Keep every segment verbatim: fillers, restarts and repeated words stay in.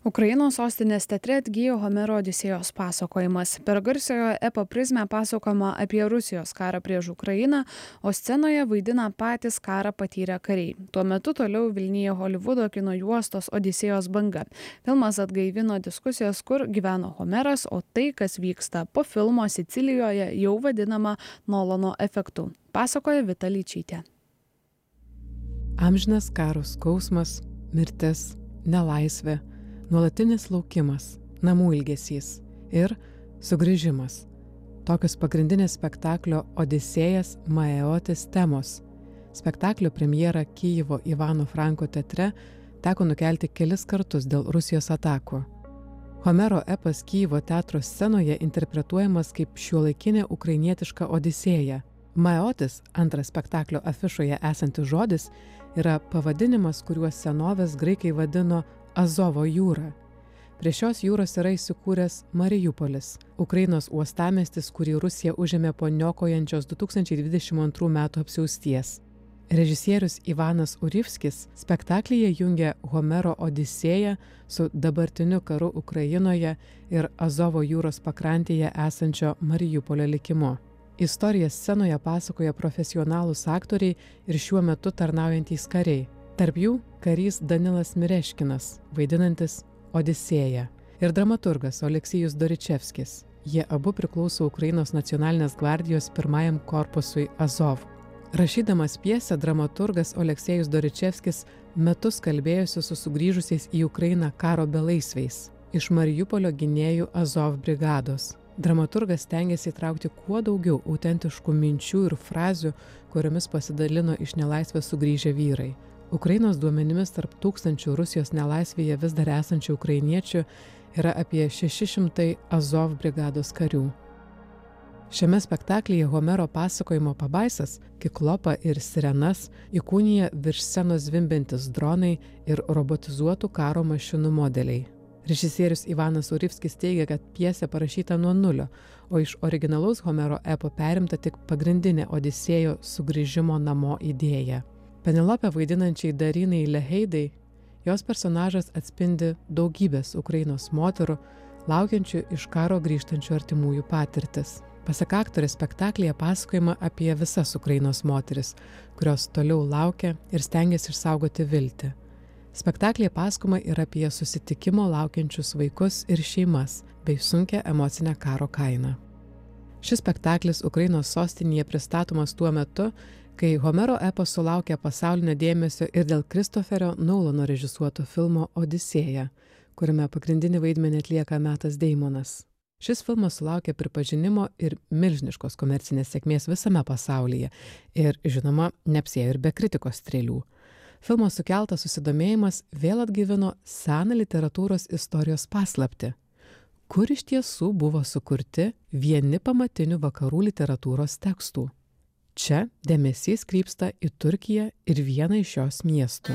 Ukrainos sostinės teatre atgyjo Homero Odisėjos pasakojimas. Per garsiojo epo prizmę pasakojama apie Rusijos karą prieš Ukrainą, o scenoje vaidina patys karą patyrę kariai. Tuo metu toliau Vilniuje Holivudo kino juostos Odisėjos banga. Filmas atgaivino diskusijas, kur gyveno Homeras, o tai, kas vyksta po filmo Sicilijoje, jau vadinama Nolano efektu. Pasakoja Vita Lyčytė. Amžinas karo skausmas, mirtis, nelaisvė, nuolatinis laukimas, namų ilgesys ir sugrįžimas. Tokios pagrindinės spektaklio Odisėjas Maeotis temos. Spektaklio premjerą Kijevo Ivano Franko teatre teko nukelti kelis kartus dėl Rusijos atakų. Homero epas Kijevo teatro scenoje interpretuojamas kaip šiuolaikinė ukrainietiška Odisėja. Maeotis, antras spektaklio afišoje esantis žodis, yra pavadinimas, kuriuo senovės graikai vadino Azovo jūra. Prie šios jūros yra įsikūręs Marijupolis, Ukrainos uostamiestis, kurį Rusija užėmė po niokojančios du tūkstančiai dvidešimt antrų metų apsiausties. Režisierius Ivanas Urivskis spektaklyje jungia Homero Odisėją su dabartiniu karu Ukrainoje ir Azovo jūros pakrantėje esančio Marijupolio likimu. Istoriją scenoje pasakoja profesionalūs aktoriai ir šiuo metu tarnaujantys kariai. Tarp jų karys Danilas Mireškinas, vaidinantis Odisėją, ir dramaturgas Oleksijus Doričevskis. Jie abu priklauso Ukrainos nacionalinės gvardijos pirmajam korpusui Azov. Rašydamas pjesę, dramaturgas Oleksijus Doričevskis metus kalbėjosi su sugrįžusiais į Ukrainą karo belaisviais iš Marijupolio gynėjų Azov brigados. Dramaturgas stengiasi įtraukti kuo daugiau autentiškų minčių ir frazių, kuriomis pasidalino iš nelaisvės sugrįžę vyrai. Ukrainos duomenimis tarp tūkstančių Rusijos nelaisvėje vis dar esančių ukrainiečių yra apie šeši šimtai Azov brigados karių. Šiame spektaklyje Homero pasakojimo pabaisas, Kiklopą ir Sirenas įkūnija virš scenos zvimbiantys dronai ir robotizuotų karo mašinų modeliai. Režisierius Ivanas Urivskis teigia, kad pjesė parašyta nuo nulio, o iš originalaus Homero epo perimta tik pagrindinė Odisėjo sugrįžimo namo idėja. Penelopę vaidinančiai Darinai Leheidai, jos personažas atspindi daugybės Ukrainos moterų, laukiančių iš karo grįžtančių artimųjų patirtis. Pasak aktorės, spektaklyje pasakojama apie visas Ukrainos moteris, kurios toliau laukia ir stengiasi išsaugoti viltį. Spektaklyje pasakojama ir apie susitikimo laukiančius vaikus ir šeimas, bei sunkią emocinę karo kainą. Šis spektaklis Ukrainos sostinėje pristatomas tuo metu, kai Homero epas sulaukė pasaulinio dėmesio ir dėl Kristoferio Nolano režisuoto filmo Odisėja, kuriame pagrindinį vaidmenį atlieka Mattas Damonas. Šis filmas sulaukė pripažinimo ir milžiniškos komercinės sėkmės visame pasaulyje ir, žinoma, neapsėjo ir be kritikos strėlių. Filmo sukeltas susidomėjimas vėl atgyvino seną literatūros istorijos paslaptį, kur iš tiesų buvo sukurti vieni pamatinių vakarų literatūros tekstų. Čia dėmesys krypsta į Turkiją ir vieną iš jos miestų.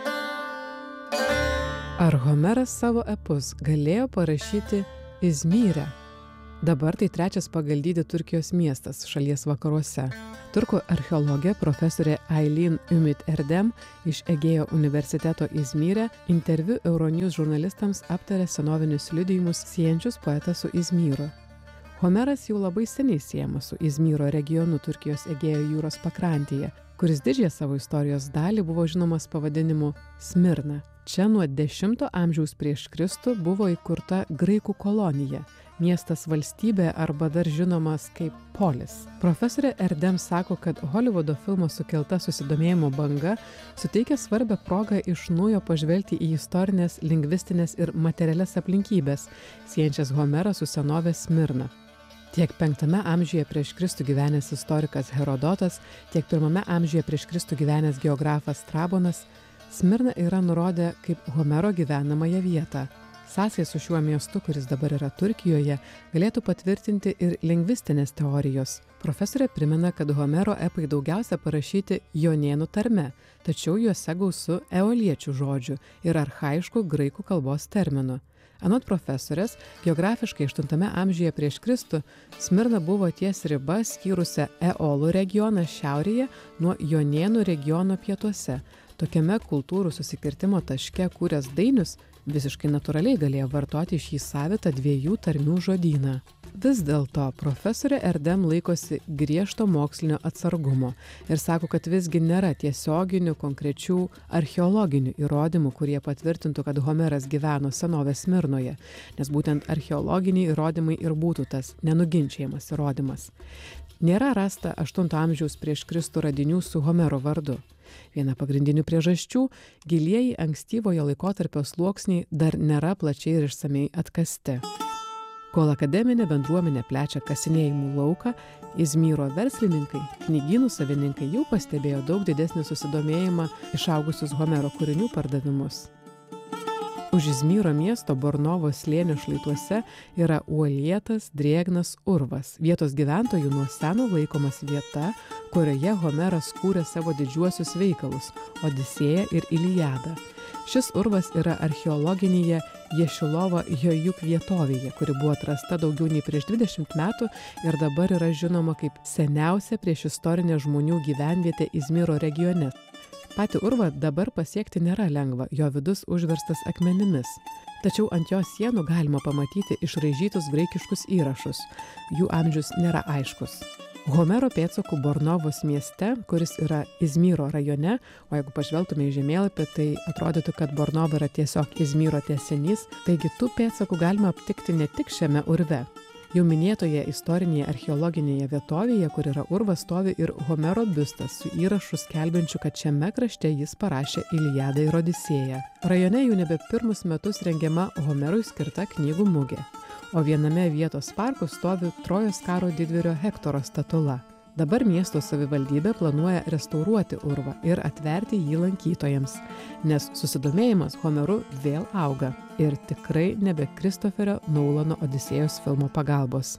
Ar Homeras savo epus galėjo parašyti Izmyre? Dabar tai trečias pagal dydį Turkijos miestas šalies vakaruose. Turkų archeologė profesorė Aylin Ümit Erdem iš Egėjo universiteto Izmyre interviu Euronews žurnalistams aptarė senovinius liudijimus siejančius poetą su Izmyru. Homeras jau labai seniai siejamas su Izmyro regionu Turkijos Egėjo jūros pakrantėje, kuris didžiąją savo istorijos dalį buvo žinomas pavadinimu Smirna. Čia nuo dešimto amžiaus prieš Kristų buvo įkurta graikų kolonija, miestas valstybė arba dar žinomas kaip Polis. Profesorė Erdem sako, kad Holivudo filmo sukelta susidomėjimo banga suteikia svarbią progą iš naujo pažvelgti į istorinės, lingvistinės ir materialias aplinkybės, siejančias Homerą su senovės Smirna. Tiek penktame amžiuje prieš Kristų gyvenęs istorikas Herodotas, tiek pirmame amžiuje prieš Kristų gyvenęs geografas Strabonas Smirna yra nurodę kaip Homero gyvenamąją vietą. Sąsaja su šiuo miestu, kuris dabar yra Turkijoje, galėtų patvirtinti ir lingvistinės teorijos. Profesorė primena, kad Homero epai daugiausia parašyti jonėnų tarme, tačiau juose gausu eoliečių žodžių ir archaiškų graikų kalbos terminų. Anot profesorės, geografiškai aštuntame amžiuje prieš Kristų Smirna buvo ties riba skyrusią Eolų regioną šiaurėje nuo Jonėnų regiono pietuose. Tokiame kultūrų susikirtimo taške kūręs Dainius visiškai natūraliai galėjo vartoti šį savitą dviejų tarmių žodyną. Vis dėlto profesorė Erdem laikosi griežto mokslinio atsargumo ir sako, kad visgi nėra tiesioginių, konkrečių archeologinių įrodymų, kurie patvirtintų, kad Homeras gyveno senovės Smirnoje, nes būtent archeologiniai įrodymai ir būtų tas nenuginčiamas įrodymas. Nėra rasta aštunto amžiaus prieš Kristų radinių su Homero vardu. Viena pagrindinių priežasčių – gilieji ankstyvojo laikotarpio sluoksniai dar nėra plačiai ir išsamei atkasti. Kol akademinė bendruomenė plečia kasinėjimų lauką, Izmyro verslininkai, knygynų savininkai jau pastebėjo daug didesnį susidomėjimą išaugusius Homero kūrinių pardavimus. Už Izmyro miesto Bornovo slėnio šlaituose yra uolėtas, drėgnas urvas, vietos gyventojų nuo seno laikomas vieta, kurioje Homeras kūrė savo didžiuosius veikalus – Odisėją ir Iliadą. Šis urvas yra archeologinėje Ješilovo Jojuk vietovėje, kuri buvo atrasta daugiau nei prieš dvidešimt metų ir dabar yra žinoma kaip seniausia priešistorinė žmonių gyvenvietė Izmyro regione. Patį urvą dabar pasiekti nėra lengva, jo vidus užverstas akmenimis. Tačiau ant jo sienų galima pamatyti išraižytus graikiškus įrašus. Jų amžius nėra aiškus. Homero pėdsakų Bornovos mieste, kuris yra Izmyro rajone, o jeigu pažvelgtume į žemėlapį, tai atrodytų, kad Bornova yra tiesiog Izmyro tęsinys, taigi tų pėdsakų galima aptikti ne tik šiame urve. Jau minėtoje istorinėje archeologinėje vietovėje, kur yra urvas, stovi ir Homero biustas su įrašu skelbiančiu, kad šiame krašte jis parašė Iliadą ir Odisėją. Rajone jau nebe pirmus metus rengiama Homerui skirta knygų mugė, o viename vietos parkų stovi Trojos karo didvyrio Hektoro statula. Dabar miesto savivaldybė planuoja restauruoti urvą ir atverti jį lankytojams, nes susidomėjimas Homeru vėl auga ir tikrai nebe Kristoferio Nolano Odisėjos filmo pagalbos.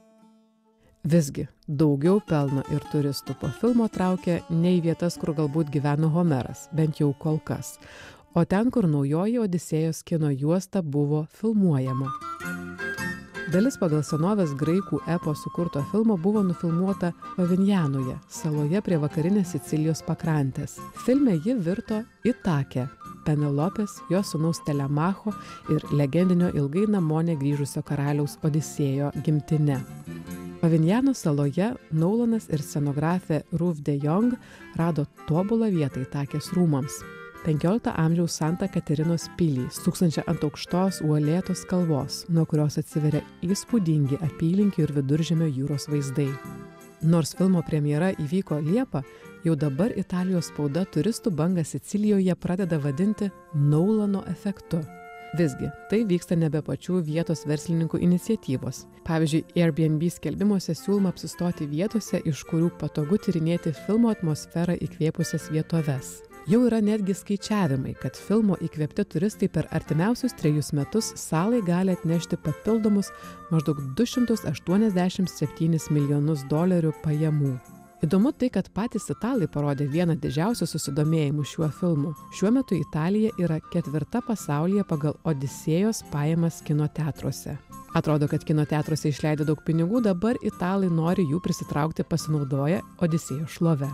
Visgi, daugiau pelno ir turistų po filmo traukia ne į vietas, kur galbūt gyveno Homeras, bent jau kol kas, o ten, kur naujoji Odisėjos kino juosta buvo filmuojama. Dalis pagal senovės graikų epo sukurto filmo buvo nufilmuota Pavinjanoje, saloje prie vakarinės Sicilijos pakrantės. Filme ji virto Itake, Penelopės, jo sūnaus Telemacho ir legendinio ilgai namo negrįžusio karaliaus Odisėjo gimtine. Pavinjano saloje Nolanas ir scenografė Ruth de Jong rado tobulą vietą Itakės rūmams. penkiolikto amžiaus Santa Katerinos pilį, stūksančią ant aukštos uolėtos kalvos, nuo kurios atsiveria įspūdingi apylinkių ir viduržemio jūros vaizdai. Nors filmo premjera įvyko Liepą, jau dabar Italijos spauda turistų bangą Sicilijoje pradeda vadinti Nolano efektu. Visgi, tai vyksta nebe pačių vietos verslininkų iniciatyvos. Pavyzdžiui, Airbnb skelbimuose siūloma apsistoti vietose, iš kurių patogu tyrinėti filmo atmosferą įkvėpusias vietoves. Jau yra netgi skaičiavimai, kad filmo įkvėpti turistai per artimiausius trejus metus salai gali atnešti papildomus maždaug du šimtus aštuoniasdešimt septynis milijonus dolerių pajamų. Įdomu tai, kad patys italai parodė vieną didžiausių susidomėjimų šiuo filmu. Šiuo metu Italija yra ketvirta pasaulyje pagal Odisėjos pajamas kino teatruose. Atrodo, kad kino teatruose išleidę daug pinigų, dabar italai nori jų prisitraukti pasinaudoję Odisėjos šlove.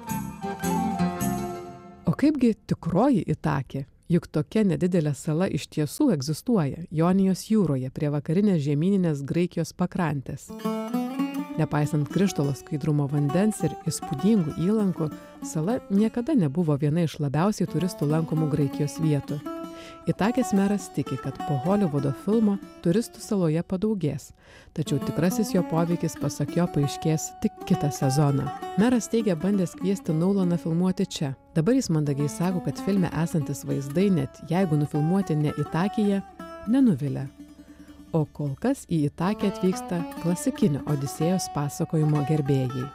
O kaipgi tikroji Itakė? Juk tokia nedidelė sala iš tiesų egzistuoja Jonijos jūroje prie vakarinės žemyninės Graikijos pakrantės. Nepaisant krištolo skaidrumo vandens ir įspūdingų įlankų, sala niekada nebuvo viena iš labiausiai turistų lankomų Graikijos vietų. Itakės meras tiki, kad po Holivudo filmo turistų saloje padaugės, tačiau tikrasis jo poveikis pasak jo paaiškės tik kitą sezoną. Meras teigia bandęs kviesti Nolaną filmuoti čia. Dabar jis mandagiai sako, kad filme esantis vaizdai, net jeigu nufilmuoti ne Itakėje, nenuvilia. O kol kas į Itakę atvyksta klasikinio Odisėjos pasakojimo gerbėjai.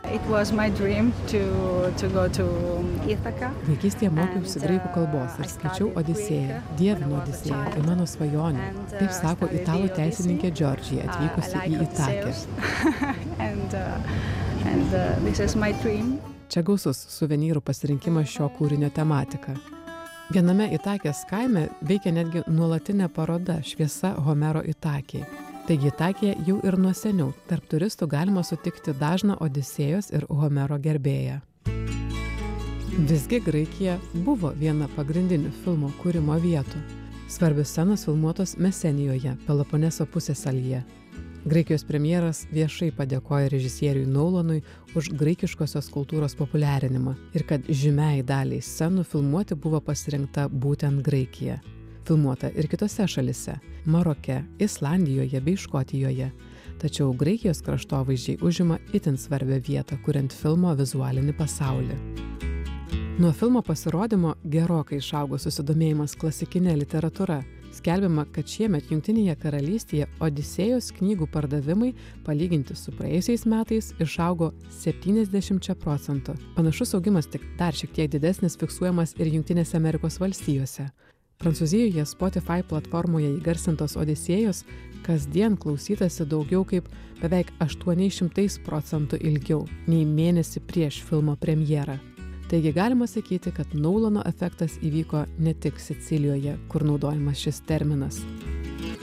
Vaikystėje mokiausi graikų kalbos ir skaičiau Odisėją, dievinu Odisėją, tai mano svajonė. Taip sako italų teisininkė Džordžija, atvykusi į Itakę. Čia gausus suvenyrų pasirinkimas šio kūrinio tematika. Viename Itakės kaime veikia netgi nuolatinė paroda Šviesa Homero Itakėj. Taigi Itakėje jau ir nuo seniau tarp turistų galima sutikti dažną Odisėjos ir Homero gerbėją. Visgi Graikija buvo viena pagrindinių filmo kūrimo vietų. Svarbios scenos filmuotos Mesenijoje, Peloponeso pusiasalyje. Graikijos premjeras viešai padėkojo režisieriui Nolanui už graikiškosios kultūros populiarinimą ir kad žymiai daliai scenų filmuoti buvo pasirinkta būtent Graikija. Filmuota ir kitose šalise – Maroke, Islandijoje bei Škotijoje. Tačiau Graikijos kraštovaizdžiai užima itin svarbią vietą, kuriant filmo vizualinį pasaulį. Nuo filmo pasirodymo gerokai išaugo susidomėjimas klasikinė literatūra. Skelbiama, kad šiemet Jungtinėje karalystėje Odisėjos knygų pardavimai, palyginti su praėjusiais metais, išaugo septyniasdešimčia procentų. Panašus augimas, tik dar šiek tiek didesnis, fiksuojamas ir Jungtinėse Amerikos valstijose. Prancūzijoje Spotify platformoje įgarsintos Odisėjos kasdien klausytasi daugiau kaip beveik aštuoniais šimtais procentų ilgiau nei mėnesį prieš filmo premjerą. Taigi galima sakyti, kad Nolano efektas įvyko ne tik Sicilijoje, kur naudojamas šis terminas.